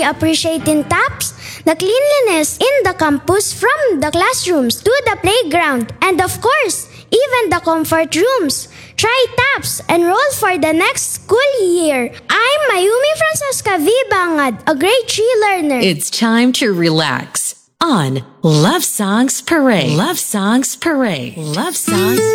we appreciating TAPS? The cleanliness in the campus from the classrooms to the playground, and of course, even the comfort rooms. Try TAPS, enroll for the next school year. I'm Mayumi Francesca V. Bangad, a grade 3 learner. It's time to relax on Love Songs Parade. Love Songs Parade. Love Songs